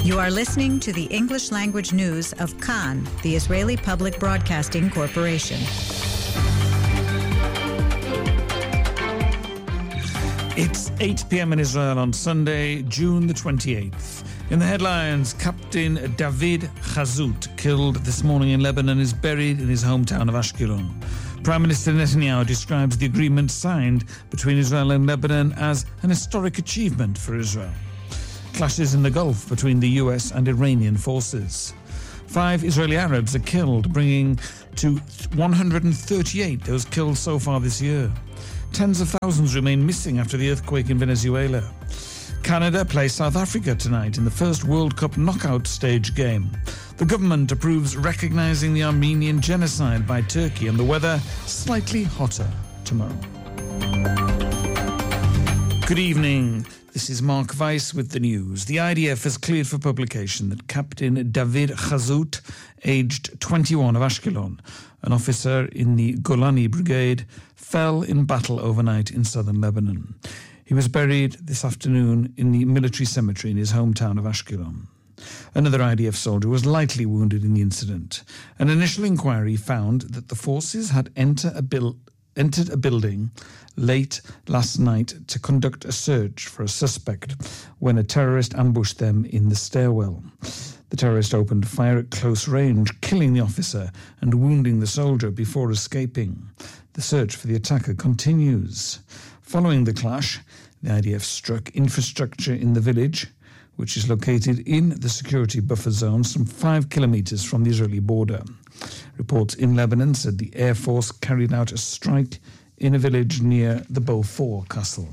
You are listening to the English language news of Kan, the Israeli Public Broadcasting Corporation. It's 8 p.m. in Israel on Sunday, June the 28th. In the headlines, Captain David Chazut, killed this morning in Lebanon, is buried in his hometown of Ashkelon. Prime Minister Netanyahu describes the agreement signed between Israel and Lebanon as an historic achievement for Israel. Clashes in the Gulf between the US and Iranian forces. 5 Israeli Arabs are killed, bringing to 138 those killed so far this year. Tens of thousands remain missing after the earthquake in Venezuela. Canada plays South Africa tonight in the first World Cup knockout stage game. The government approves recognising the Armenian genocide by Turkey, and the weather slightly hotter tomorrow. Good evening. This is Mark Weiss with the news. The IDF has cleared for publication that Captain David Chazut, aged 21 of Ashkelon, an officer in the Golani Brigade, fell in battle overnight in southern Lebanon. He was buried this afternoon in the military cemetery in his hometown of Ashkelon. Another IDF soldier was lightly wounded in the incident. An initial inquiry found that the forces had entered a building late last night to conduct a search for a suspect when a terrorist ambushed them in the stairwell. The terrorist opened fire at close range, killing the officer and wounding the soldier before escaping. The search for the attacker continues. Following the clash, the IDF struck infrastructure in the village, which is located in the security buffer zone some 5 kilometers from the Israeli border. Reports in Lebanon said the Air Force carried out a strike in a village near the Beaufort Castle.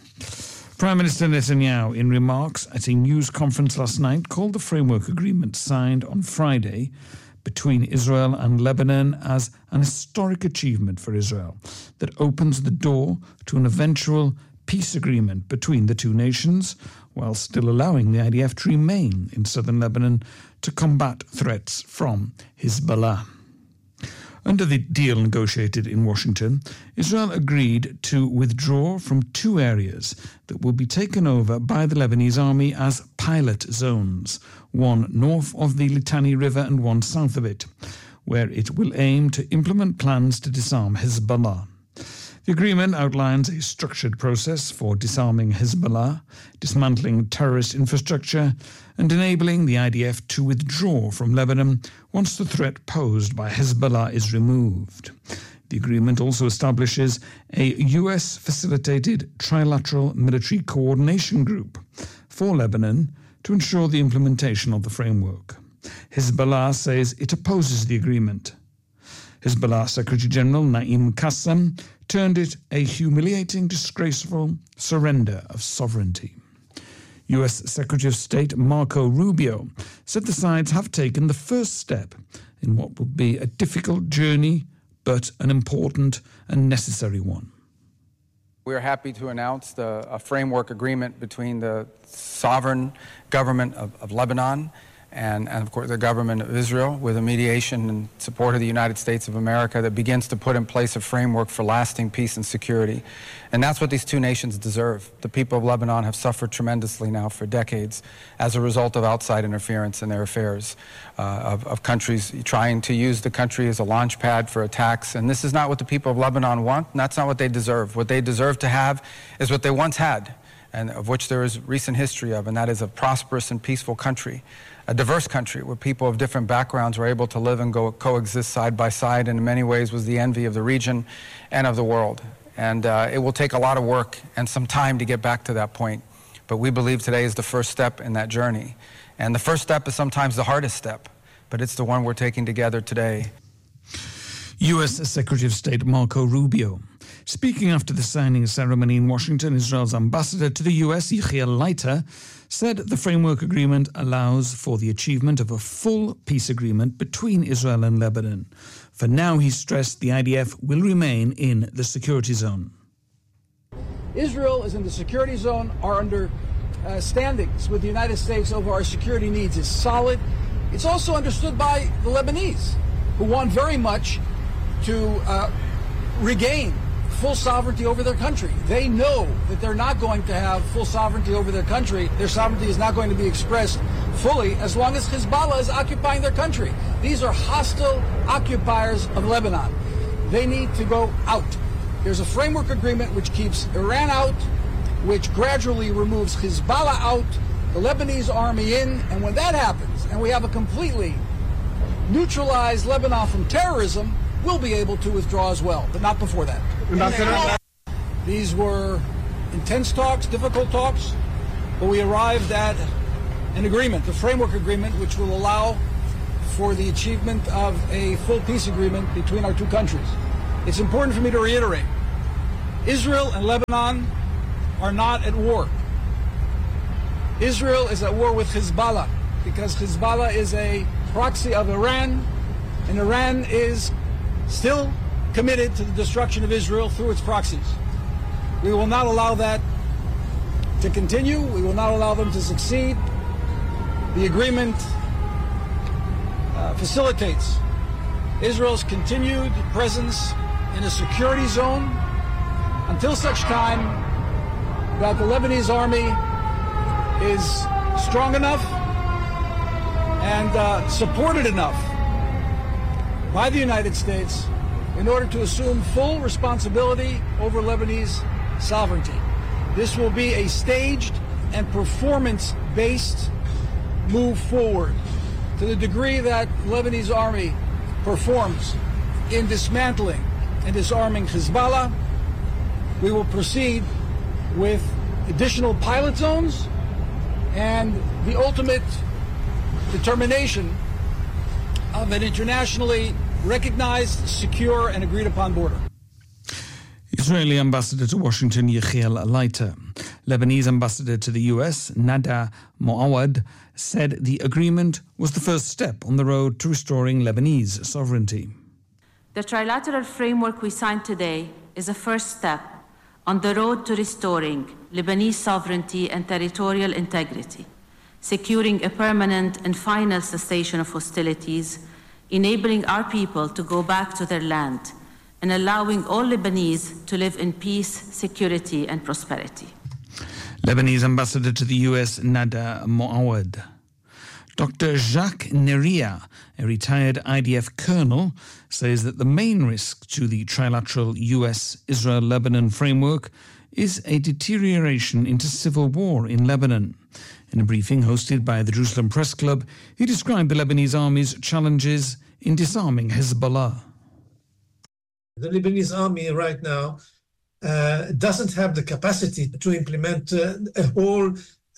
Prime Minister Netanyahu, in remarks at a news conference last night, called the framework agreement signed on Friday between Israel and Lebanon as an historic achievement for Israel that opens the door to an eventual peace agreement between the two nations, while still allowing the IDF to remain in southern Lebanon to combat threats from Hezbollah. Under the deal negotiated in Washington, Israel agreed to withdraw from 2 areas that will be taken over by the Lebanese army as pilot zones, one north of the Litani River and one south of it, where it will aim to implement plans to disarm Hezbollah. The agreement outlines a structured process for disarming Hezbollah, dismantling terrorist infrastructure, and enabling the IDF to withdraw from Lebanon once the threat posed by Hezbollah is removed. The agreement also establishes a US-facilitated trilateral military coordination group for Lebanon to ensure the implementation of the framework. Hezbollah says it opposes the agreement. Hezbollah Secretary General Naim Qassem termed it a humiliating, disgraceful surrender of sovereignty. US Secretary of State Marco Rubio said the sides have taken the first step in what will be a difficult journey, but an important and necessary one. We are happy to announce a framework agreement between the sovereign government of Lebanon and of course the government of Israel, with a mediation and support of the United States of America that begins to put in place a framework for lasting peace and security. And that's what these two nations deserve. The people of Lebanon have suffered tremendously now for decades as a result of outside interference in their affairs, of countries trying to use the country as a launch pad for attacks. And this is not what the people of Lebanon want, and that's not what they deserve. What they deserve to have is what they once had, and of which there is recent history of, and that is a prosperous and peaceful country. A diverse country where people of different backgrounds were able to live and coexist side by side, and in many ways was the envy of the region and of the world. And it will take a lot of work and some time to get back to that point. But we believe today is the first step in that journey. And the first step is sometimes the hardest step, but it's the one we're taking together today. US Secretary of State Marco Rubio. Speaking after the signing ceremony in Washington, Israel's ambassador to the US, Yechiel Leiter, said the framework agreement allows for the achievement of a full peace agreement between Israel and Lebanon. For now, he stressed, the IDF will remain in the security zone. Israel is in the security zone. Our understandings with the United States over our security needs is solid. It's also understood by the Lebanese, who want very much to regain full sovereignty over their country. They know that they're not going to have full sovereignty over their country. Their sovereignty is not going to be expressed fully as long as Hezbollah is occupying their country. These are hostile occupiers of Lebanon. They need to go out. There's a framework agreement which keeps Iran out, which gradually removes Hezbollah out, the Lebanese army in, and when that happens, and we have a completely neutralized Lebanon from terrorism, we'll be able to withdraw as well, but not before that. These were intense talks, difficult talks, but we arrived at an agreement, the framework agreement, which will allow for the achievement of a full peace agreement between our two countries. It's important for me to reiterate, Israel and Lebanon are not at war. Israel is at war with Hezbollah because Hezbollah is a proxy of Iran, and Iran is still committed to the destruction of Israel through its proxies. We will not allow that to continue. We will not allow them to succeed. The agreement facilitates Israel's continued presence in a security zone until such time that the Lebanese army is strong enough and supported enough by the United States in order to assume full responsibility over Lebanese sovereignty. This will be a staged and performance-based move forward. To the degree that Lebanese army performs in dismantling and disarming Hezbollah, we will proceed with additional pilot zones and the ultimate determination of an internationally recognized, secure, and agreed-upon border. Israeli ambassador to Washington, Yechiel Leiter. Lebanese ambassador to the US, Nada Moawad, said the agreement was the first step on the road to restoring Lebanese sovereignty. The trilateral framework we signed today is a first step on the road to restoring Lebanese sovereignty and territorial integrity, securing a permanent and final cessation of hostilities, enabling our people to go back to their land, and allowing all Lebanese to live in peace, security, and prosperity. Lebanese ambassador to the US, Nada Moawad. Dr. Jacques Neria, a retired IDF colonel, says that the main risk to the trilateral US-Israel-Lebanon framework is a deterioration into civil war in Lebanon. In a briefing hosted by the Jerusalem Press Club, he described the Lebanese army's challenges in disarming Hezbollah. The Lebanese army right now doesn't have the capacity to implement a whole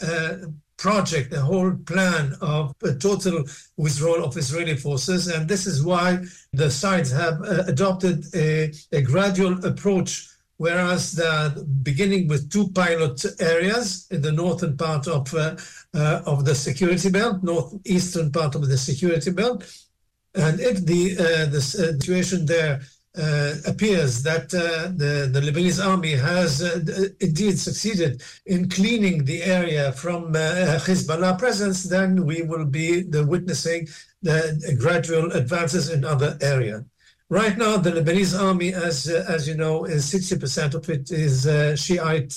project, a whole plan of a total withdrawal of Israeli forces. And this is why the sides have adopted a gradual approach, whereas beginning with 2 pilot areas in the northern part of the security belt, northeastern part of the security belt. And if the situation there appears that the Lebanese army has indeed succeeded in cleaning the area from Hezbollah presence, then we will be witnessing the gradual advances in other areas. Right now, the Lebanese army, as you know, is 60% of it is Shiite,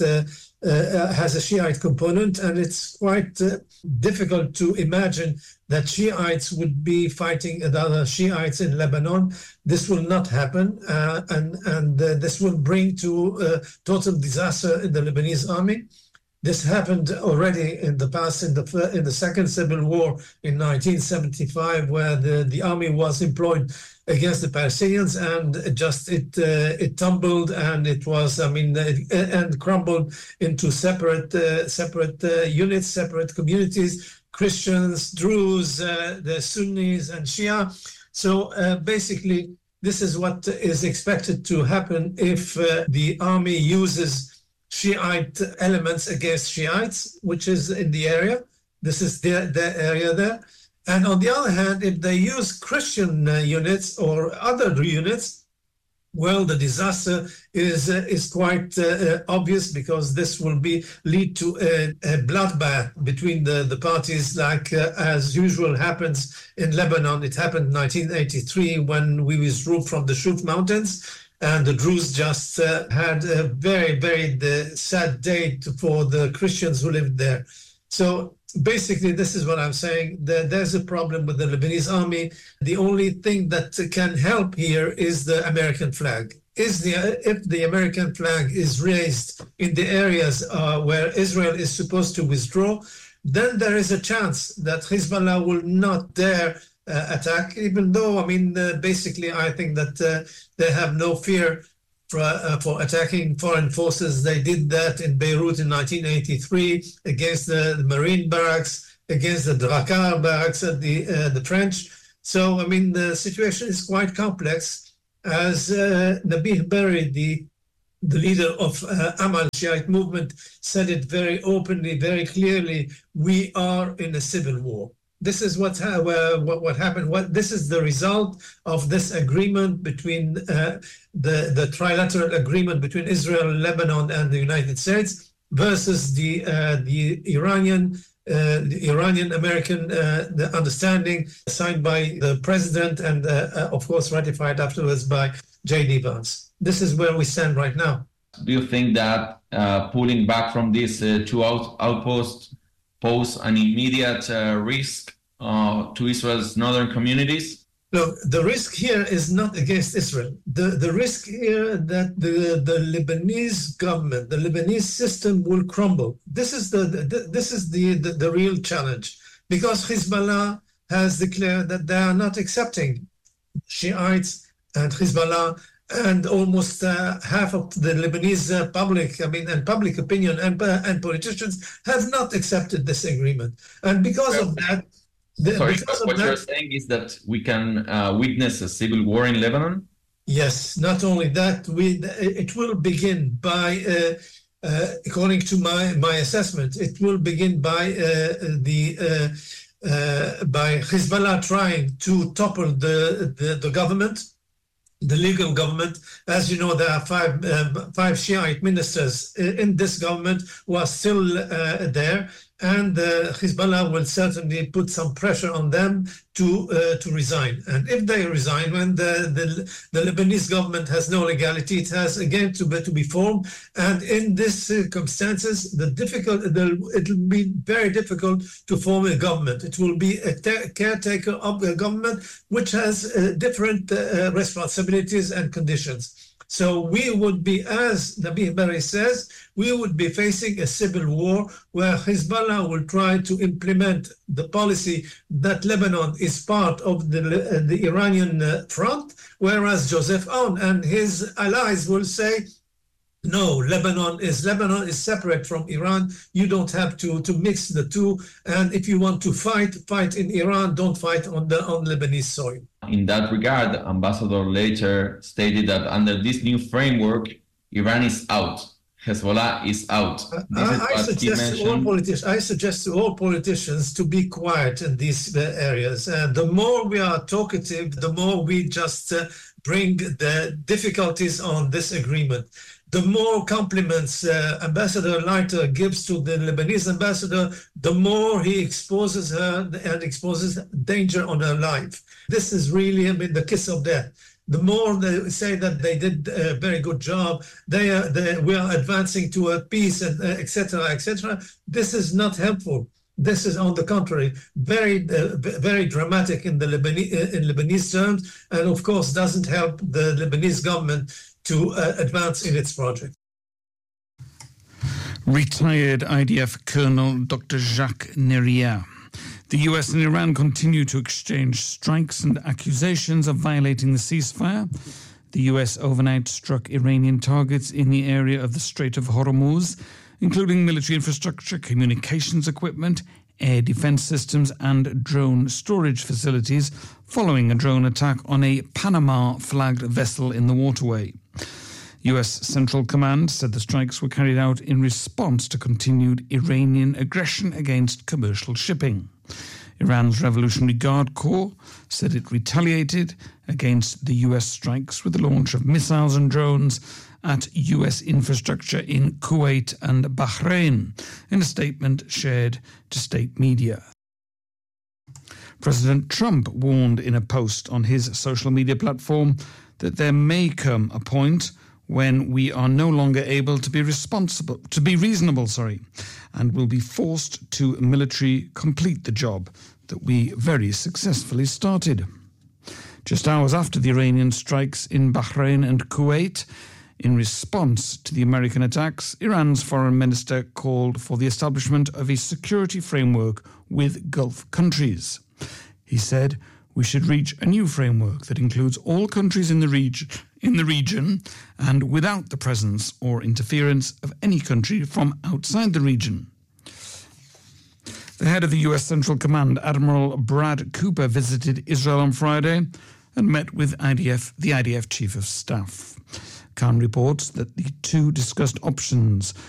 has a Shiite component, and it's quite difficult to imagine that Shiites would be fighting other Shiites in Lebanon. This will not happen, and this will bring to total disaster in the Lebanese army. This happened already in the past, in the Second Civil War in 1975, where the army was employed against the Palestinians, and it tumbled, and it was, and crumbled into separate units, separate communities, Christians, Druze, the Sunnis, and Shia. So basically, this is what is expected to happen if the army uses Shiite elements against Shiites, which is in the area. This is their area there. And on the other hand, if they use Christian units or other units, well, the disaster is quite obvious, because this will lead to a bloodbath between the parties, like as usual happens in Lebanon. It happened in 1983 when we withdrew from the Shuf Mountains. And the Druze just had a very, very sad day for the Christians who lived there. So basically, this is what I'm saying. There's a problem with the Lebanese army. The only thing that can help here is the American flag. If the American flag is raised in the areas where Israel is supposed to withdraw, then there is a chance that Hezbollah will not dare attack, even though, basically, I think that they have no fear for attacking foreign forces. They did that in Beirut in 1983 against the Marine barracks, against the Drakkar barracks at the French. So, the situation is quite complex. As Nabih Berri, the leader of Amal Shiite movement, said it very openly, very clearly, we are in a civil war. This is what happened. This is the result of this agreement between the trilateral agreement between Israel, Lebanon, and the United States versus the Iranian-American the understanding signed by the president and, of course, ratified afterwards by J.D. Vance. This is where we stand right now. Do you think that pulling back from these two outposts pose an immediate risk to Israel's northern communities? No, the risk here is not against Israel. The risk here that the Lebanese government, the Lebanese system will crumble. This is the real challenge, because Hezbollah has declared that they are not accepting Shiites and Hezbollah, and almost half of the Lebanese public, and public opinion and politicians have not accepted this agreement. And because of that, you're saying is that we can witness a civil war in Lebanon? Yes, not only that, it will begin by, according to my assessment, it will begin by Hezbollah trying to topple the government, the legal government. As you know, there are five Shiite ministers in this government who are still there, and Hezbollah will certainly put some pressure on them to resign. And if they resign, when the Lebanese government has no legality, it has again to be formed. And in these circumstances, it will be very difficult to form a government. It will be a caretaker of the government, which has different responsibilities and conditions. So we would be, as Nabih Berri says, we would be facing a civil war where Hezbollah will try to implement the policy that Lebanon is part of the Iranian front, whereas Joseph Aoun and his allies will say, no, Lebanon is separate from Iran. You don't have to mix the two. And if you want to fight in Iran, don't fight on Lebanese soil. In that regard, the ambassador later stated that under this new framework, Iran is out. Hezbollah is out. I suggest to all politicians to be quiet in these areas. The more we are talkative, the more we just bring the difficulties on this agreement. The more compliments Ambassador Leiter gives to the Lebanese ambassador, the more he exposes her and exposes danger on her life. This is really, the kiss of death. The more they say that they did a very good job, we are advancing to a peace, and etc., etc. This is not helpful. This is, on the contrary, very dramatic in Lebanese terms, and of course doesn't help the Lebanese government to advance in its project. Retired IDF Colonel Dr. Jacques Neria. The US and Iran continue to exchange strikes and accusations of violating the ceasefire. The US overnight struck Iranian targets in the area of the Strait of Hormuz, including military infrastructure, communications equipment, air defense systems and drone storage facilities, following a drone attack on a Panama-flagged vessel in the waterway. US Central Command said the strikes were carried out in response to continued Iranian aggression against commercial shipping. Iran's Revolutionary Guard Corps said it retaliated against the US strikes with the launch of missiles and drones at US infrastructure in Kuwait and Bahrain, in a statement shared to state media. President Trump warned in a post on his social media platform that there may come a point when we are no longer able to be reasonable, and will be forced to military complete the job that we very successfully started. Just hours after the Iranian strikes in Bahrain and Kuwait, in response to the American attacks, Iran's foreign minister called for the establishment of a security framework with Gulf countries. He said, "We should reach a new framework that includes all countries in the region and without the presence or interference of any country from outside the region." The head of the U.S. Central Command, Admiral Brad Cooper, visited Israel on Friday and met with the IDF Chief of Staff. Khan reports that the two discussed options